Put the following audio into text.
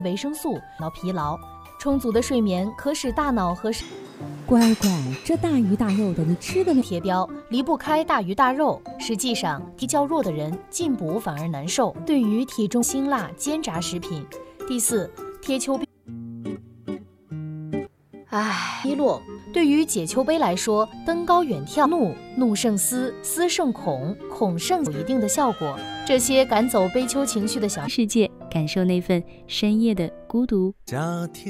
维生素，脑疲劳。充足的睡眠可使大脑和乖乖，这大鱼大肉的你吃的贴标离不开大鱼大肉。实际上，体较弱的人进补反而难受。对于体重辛辣煎炸食品。第四，贴秋膘。低落。对于解秋膘来说，登高远眺，怒胜思，思胜恐，恐胜有一定的效果。这些赶走悲秋情绪的小世界，感受那份深夜的孤独。